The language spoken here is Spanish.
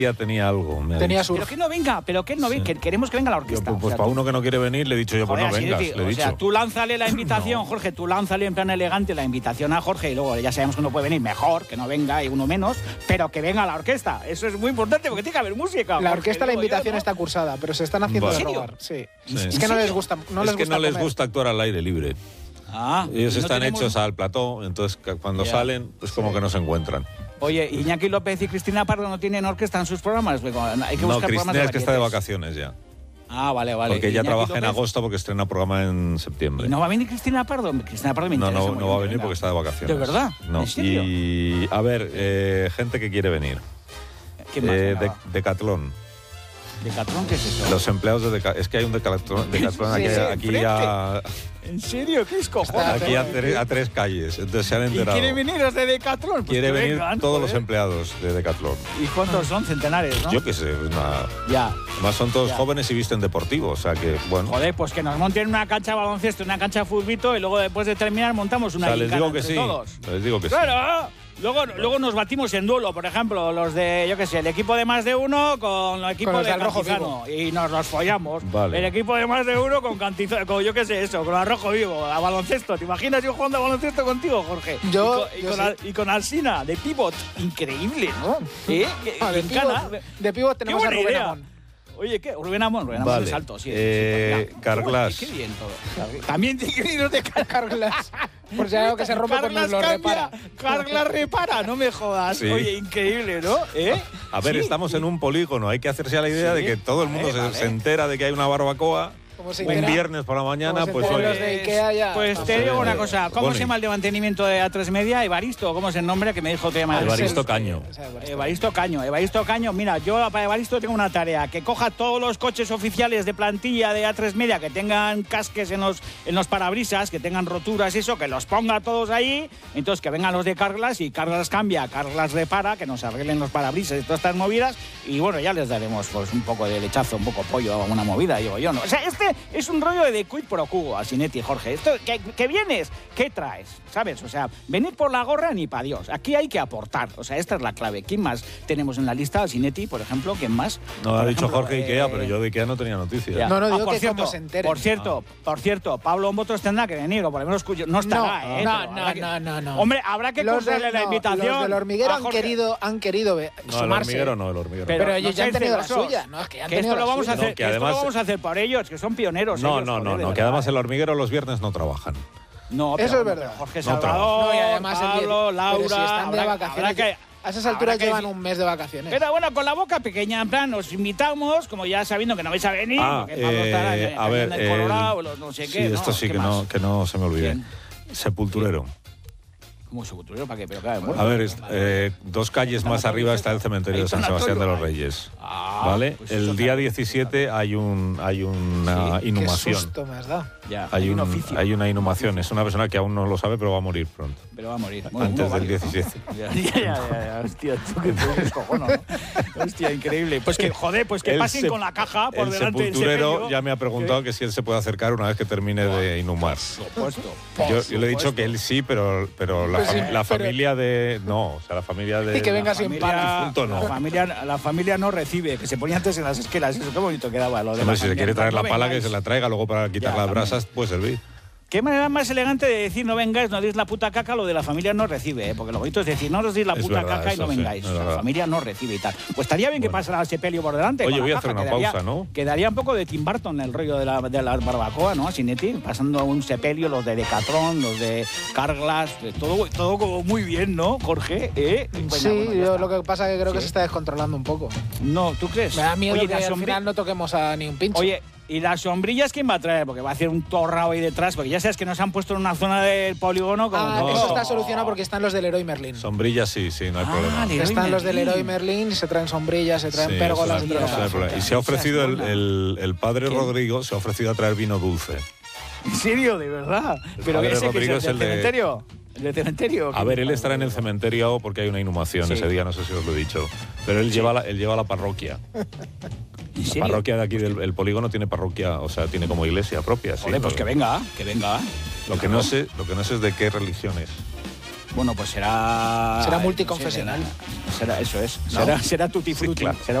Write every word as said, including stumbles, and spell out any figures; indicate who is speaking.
Speaker 1: Ya tenía algo. Me
Speaker 2: tenía
Speaker 1: su...
Speaker 2: Pero que no venga, pero que no venga, sí. que queremos que venga la orquesta.
Speaker 1: Yo, pues, pues
Speaker 2: o sea,
Speaker 1: para
Speaker 2: tú...
Speaker 1: uno que no quiere venir le he dicho yo, pues
Speaker 2: Joder,
Speaker 1: no vengas,
Speaker 2: sí,
Speaker 1: le he
Speaker 2: o
Speaker 1: dicho.
Speaker 2: sea, tú lánzale la invitación, no. Jorge, tú lánzale en plan elegante la invitación a Jorge y luego ya sabemos que uno puede venir mejor, que no venga y uno menos, pero que venga la orquesta. Eso es muy importante porque tiene que haber música.
Speaker 3: La
Speaker 2: Jorge,
Speaker 3: orquesta, la invitación
Speaker 2: yo, ¿no?
Speaker 3: está cursada, pero se están haciendo
Speaker 1: vale.
Speaker 3: de robar. Sí.
Speaker 1: Sí.
Speaker 3: Es que no les gusta, no
Speaker 1: es
Speaker 3: les
Speaker 1: que
Speaker 3: gusta
Speaker 1: no les
Speaker 3: comer.
Speaker 1: gusta actuar al aire libre.
Speaker 2: Ah,
Speaker 1: Ellos
Speaker 2: no
Speaker 1: están
Speaker 2: tenemos...
Speaker 1: hechos al plató, entonces cuando yeah. salen es como sí. que no se encuentran.
Speaker 2: Oye, Iñaki López y Cristina Pardo no tienen orquesta en sus programas. Hay que buscar
Speaker 1: no,
Speaker 2: programas
Speaker 1: Cristina
Speaker 2: de
Speaker 1: es que está de vacaciones ya.
Speaker 2: Ah, vale, vale.
Speaker 1: Porque ella
Speaker 2: Iñaki
Speaker 1: trabaja
Speaker 2: López...
Speaker 1: en agosto porque estrena programa en septiembre.
Speaker 2: ¿Y no va a venir Cristina Pardo? Cristina Pardo me
Speaker 1: No,
Speaker 2: interesa
Speaker 1: no, no va a venir
Speaker 2: venga.
Speaker 1: porque está de vacaciones.
Speaker 2: ¿De verdad?
Speaker 1: No.
Speaker 2: ¿En serio?
Speaker 1: Y a ver, eh, gente que quiere venir.
Speaker 2: ¿Quién más?
Speaker 1: Eh, de, Decatlón.
Speaker 2: ¿Decatlón qué es eso?
Speaker 1: Los empleados de Decatlón. Es que hay un Decatlón, Decatlón
Speaker 2: sí,
Speaker 1: aquí,
Speaker 2: sí,
Speaker 1: aquí a...
Speaker 2: ¿En serio? ¿Qué es cojones?
Speaker 1: Aquí a, tre a tres calles. Entonces se han enterado.
Speaker 2: ¿Y quieren venir los de Decatlón? Pues
Speaker 1: Quiere venir
Speaker 2: vengan,
Speaker 1: todos
Speaker 2: joder.
Speaker 1: los empleados de Decatlón.
Speaker 2: ¿Y cuántos son? Centenares, ¿no?
Speaker 1: Yo qué sé. Una...
Speaker 2: Ya.
Speaker 1: Además son todos
Speaker 2: ya.
Speaker 1: jóvenes y visten deportivo. O sea que, bueno.
Speaker 2: Joder, pues que nos monten una cancha de baloncesto, una cancha de futbito y luego después de terminar montamos una
Speaker 1: o sea, les digo que
Speaker 2: entre
Speaker 1: sí.
Speaker 2: todos.
Speaker 1: Les digo que
Speaker 2: ¡Claro!
Speaker 1: sí.
Speaker 2: Luego, luego nos batimos en duelo, por ejemplo, los de, yo qué sé, el equipo de más de uno con el equipo
Speaker 3: con
Speaker 2: de
Speaker 3: Rojo
Speaker 2: Cantizano. Y nos los follamos.
Speaker 1: Vale.
Speaker 2: El equipo de más de uno con Cantizano, con yo qué sé, eso, con Arrojo Vivo, a baloncesto. ¿Te imaginas yo jugando a baloncesto contigo, Jorge?
Speaker 3: Yo,
Speaker 2: y con, y
Speaker 3: yo
Speaker 2: con,
Speaker 3: sí.
Speaker 2: Al, y con Alsina, de pivot. Increíble, ¿no? ¿Eh?
Speaker 3: Ah, de, pivot, de pivot tenemos a Rubén idea. Amón.
Speaker 2: Oye, ¿qué? Rubén Amón, Rubén Amón
Speaker 1: vale.
Speaker 2: es alto, sí.
Speaker 1: Eh,
Speaker 2: sí, sí
Speaker 1: Carglass.
Speaker 2: Qué, qué bien todo. También tiene que ir de
Speaker 3: Carglass. Por si hay algo que se rompe, pues nos lo repara.
Speaker 2: Carglass repara, no me jodas. Sí. Oye, increíble, ¿no? ¿Eh?
Speaker 1: A ver, sí, estamos sí. en un polígono. Hay que hacerse a la idea sí. de que todo el mundo vale, se, vale. se entera de que hay una barbacoa. Un viernes por la mañana, pues
Speaker 3: oye. Los de Ikea ya.
Speaker 2: Pues te digo una cosa, ¿cómo bueno. se llama el de mantenimiento de A tres Media? Evaristo, ¿cómo es el nombre que me dijo que llama?
Speaker 1: Evaristo Caño.
Speaker 2: Evaristo Caño, Evaristo Caño. Mira, yo para Evaristo tengo una tarea, que coja todos los coches oficiales de plantilla de A tres Media que tengan casques en los, en los parabrisas, que tengan roturas y eso, que los ponga todos ahí, entonces que vengan los de Carglass y Carglass cambia, Carglass repara, que nos arreglen los parabrisas y todas estas movidas, y bueno, ya les daremos pues un poco de lechazo, un poco pollo, alguna movida, digo yo, ¿no? O sea, este es un rollo de quid pro quo, Asinetti, Jorge. Esto, que, que vienes, ¿qué traes? ¿Sabes? O sea, venir por la gorra ni para Dios. Aquí hay que aportar. O sea, esta es la clave. ¿Quién más tenemos en la lista? Asinetti, por ejemplo. ¿Quién más?
Speaker 1: No, ha dicho
Speaker 2: ejemplo,
Speaker 1: Jorge
Speaker 2: eh,
Speaker 1: Ikea, pero yo de Ikea no tenía noticias.
Speaker 3: Ya. No, no, digo
Speaker 2: ah, por
Speaker 3: que
Speaker 2: cierto,
Speaker 3: como se enteren.
Speaker 2: Por cierto, ah. por cierto, Pablo Motos tendrá que venir, o por lo menos no estará,
Speaker 3: no,
Speaker 2: ¿eh?
Speaker 3: No, no,
Speaker 2: que,
Speaker 3: no, no, no.
Speaker 2: Hombre, habrá que concederle la invitación.
Speaker 3: Los del hormiguero han querido, han querido ver,
Speaker 1: no,
Speaker 3: sumarse.
Speaker 1: El hormiguero no, el hormiguero.
Speaker 3: Pero, pero ellos
Speaker 2: no
Speaker 3: ya han tenido
Speaker 2: celosos.
Speaker 3: la suya. No, es que, han
Speaker 2: que
Speaker 3: tenido
Speaker 2: esto lo vamos
Speaker 3: suya.
Speaker 2: a hacer,
Speaker 1: no, que
Speaker 2: esto
Speaker 1: además,
Speaker 2: lo vamos a hacer por ellos, que son pioneros.
Speaker 1: No,
Speaker 2: ellos,
Speaker 1: no, no,
Speaker 2: joder,
Speaker 1: no, que además el hormiguero los viernes no trabajan.
Speaker 2: No,
Speaker 3: eso
Speaker 2: pero,
Speaker 3: es verdad.
Speaker 2: Jorge
Speaker 3: no
Speaker 2: Salvador,
Speaker 3: no, y además
Speaker 2: Pablo,
Speaker 3: el
Speaker 2: Laura,
Speaker 3: pero si están
Speaker 2: habrá,
Speaker 3: de vacaciones.
Speaker 2: Que,
Speaker 3: a esas alturas
Speaker 2: que,
Speaker 3: llevan un mes de vacaciones.
Speaker 2: Pero bueno, con la boca pequeña, en plan, os invitamos, como ya sabiendo que no vais a venir,
Speaker 1: ah,
Speaker 2: porque Pablo
Speaker 1: eh,
Speaker 2: estará en,
Speaker 1: a ver,
Speaker 2: en el Colorado, el, los no sé
Speaker 1: sí,
Speaker 2: qué.
Speaker 1: esto
Speaker 2: ¿no?
Speaker 1: sí
Speaker 2: ¿Qué
Speaker 1: que
Speaker 2: más?
Speaker 1: no, que no se me olvide.
Speaker 2: ¿Quién?
Speaker 1: Sepulturero.
Speaker 2: ¿Cómo sepulturero? ¿Para qué? Pero claro, bueno,
Speaker 1: a ver, eh, dos calles más arriba está el cementerio de San Sebastián de los Reyes.
Speaker 2: Ah,
Speaker 1: ¿Vale?
Speaker 2: pues
Speaker 1: el día diecisiete hay un hay una
Speaker 3: sí,
Speaker 1: inhumación.
Speaker 3: Qué susto me has dado.
Speaker 2: Ya,
Speaker 1: hay,
Speaker 2: hay, un
Speaker 1: un, hay una inhumación. Es una persona que aún no lo sabe, pero va a morir pronto.
Speaker 2: Pero va a morir.
Speaker 1: Bueno, antes
Speaker 2: no,
Speaker 1: del
Speaker 2: vale,
Speaker 1: diecisiete.
Speaker 2: ¿no? Ya, ya, ya, ya, hostia, tú que te cojono, ¿no? Hostia, increíble. Pues que, joder, pues que
Speaker 1: el
Speaker 2: pasen
Speaker 1: se,
Speaker 2: con la caja por
Speaker 1: el
Speaker 2: delante del
Speaker 1: sepulturero
Speaker 2: sepelio.
Speaker 1: ya me ha preguntado ¿Qué? que si él se puede acercar una vez que termine oh, de inhumar.
Speaker 2: Por supuesto.
Speaker 1: Por yo, yo le he dicho que él sí, pero, pero la,
Speaker 3: pues sí,
Speaker 1: la
Speaker 3: pero...
Speaker 1: familia de... No, o sea, la familia de...
Speaker 3: Y que venga sin pan.
Speaker 1: No.
Speaker 2: La, familia, la familia no recibe, que se ponía antes en las esquelas. Eso qué bonito quedaba. Lo de
Speaker 1: Hombre,
Speaker 2: la
Speaker 1: si se quiere traer la pala, que se la traiga, luego para quitar
Speaker 2: ya,
Speaker 1: las brasas puede servir.
Speaker 2: ¿Qué manera más elegante de decir no vengáis, no deis la puta caca? Lo de la familia no recibe, ¿eh? Porque lo bonito es decir no os deis la puta
Speaker 1: verdad,
Speaker 2: caca y no
Speaker 1: sí,
Speaker 2: vengáis.
Speaker 1: es
Speaker 2: O sea, la familia no recibe y tal. Pues estaría bien bueno. que pasara ese pelio por delante.
Speaker 1: Oye, voy a
Speaker 2: caja,
Speaker 1: hacer una
Speaker 2: quedaría,
Speaker 1: pausa, ¿no?
Speaker 2: Quedaría un poco de Tim Burton el rollo de la, de la barbacoa, ¿no? Asinetti, pasando un sepelio, los de Decathlon, los de Carglass, de todo, todo como muy bien, ¿no, Jorge? ¿Eh?
Speaker 3: Pues sí, bueno, yo lo que pasa es que creo ¿Sí? que se está descontrolando un poco.
Speaker 2: No, ¿tú crees?
Speaker 3: Me da miedo
Speaker 2: Oye,
Speaker 3: que al final no toquemos a ni un pincho.
Speaker 2: Oye, ¿y las sombrillas quién va a traer? Porque va a hacer un torrao ahí detrás, porque ya sabes que nos han puesto en una zona del polígono como...
Speaker 3: Ah,
Speaker 2: no.
Speaker 3: eso está solucionado porque están los del Leroy Merlin.
Speaker 1: Sombrillas sí, sí, no hay
Speaker 2: ah,
Speaker 1: problema.
Speaker 2: Leroy
Speaker 3: están
Speaker 2: Merlin.
Speaker 3: los del Leroy Merlin, se traen sombrillas, se traen
Speaker 1: sí,
Speaker 3: pérgolas...
Speaker 1: No hay, no hay problema. Y se ha ofrecido el, el, el padre ¿Quién? Rodrigo, se ha ofrecido a traer vino dulce.
Speaker 2: ¿En serio? ¿De verdad?
Speaker 1: El
Speaker 2: ¿Pero
Speaker 1: padre
Speaker 2: ese
Speaker 1: Rodrigo
Speaker 2: que es el,
Speaker 1: es el
Speaker 2: del
Speaker 1: de...
Speaker 2: cementerio? ¿El del cementerio?
Speaker 1: A ver, él estará en el cementerio porque hay una inhumación sí. ese día, no sé si os lo he dicho. Pero él, sí. lleva, la, él lleva la parroquia.
Speaker 2: ¿En serio?
Speaker 1: La parroquia de aquí del el polígono tiene parroquia, o sea, tiene como iglesia propia. Sí,
Speaker 2: Joder, pues que venga, que venga.
Speaker 1: Lo que, no sé, lo que no sé es de qué religión es.
Speaker 2: Bueno, pues será...
Speaker 3: Será multiconfesional.
Speaker 2: Será, será, eso es.
Speaker 1: ¿No?
Speaker 2: Será, será tutti frutti.
Speaker 1: Sí, claro.
Speaker 2: Será